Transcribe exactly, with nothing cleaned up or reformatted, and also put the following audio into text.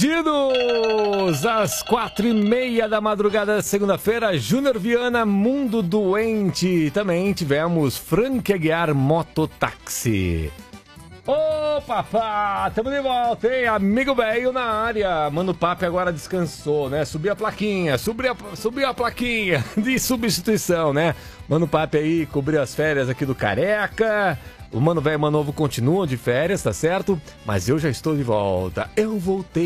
Perdidos! Às quatro e meia da madrugada da segunda-feira, Júnior Viana, Mundo Doente. Também tivemos Frank Aguiar, Mototáxi. Ô, papá, tamo de volta, hein? Amigo velho na área. Mano Papi agora descansou, né? Subiu a plaquinha, subiu a, subiu a plaquinha de substituição, né? Mano Papi aí cobriu as férias aqui do Careca. O Mano Velho e Mano Novo continuam de férias, tá certo? Mas eu já estou de volta. Eu voltei.